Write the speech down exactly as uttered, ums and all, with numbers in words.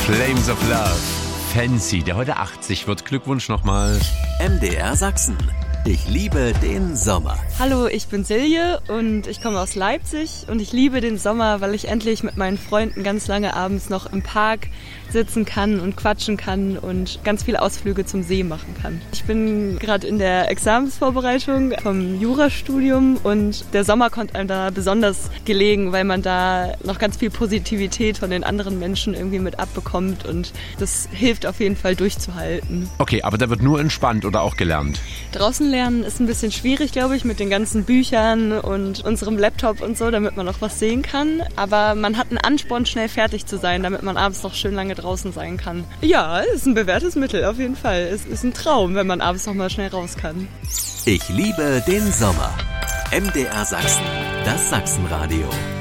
Flames of Love. Fancy, der heute achtzig wird. Glückwunsch nochmal. M D R Sachsen. Ich liebe den Sommer. Hallo, ich bin Silje und ich komme aus Leipzig und ich liebe den Sommer, weil ich endlich mit meinen Freunden ganz lange abends noch im Park sitzen kann und quatschen kann und ganz viele Ausflüge zum See machen kann. Ich bin gerade in der Examensvorbereitung vom Jurastudium und der Sommer kommt einem da besonders gelegen, weil man da noch ganz viel Positivität von den anderen Menschen irgendwie mit abbekommt und das hilft auf jeden Fall durchzuhalten. Okay, aber da wird nur entspannt oder auch gelernt? Draußen lernen ist ein bisschen schwierig, glaube ich, mit den ganzen Büchern und unserem Laptop und so, damit man noch was sehen kann. Aber man hat einen Ansporn, schnell fertig zu sein, damit man abends noch schön lange draußen sein kann. Ja, ist ein bewährtes Mittel auf jeden Fall. Es ist ein Traum, wenn man abends noch mal schnell raus kann. Ich liebe den Sommer. M D R Sachsen, das Sachsenradio.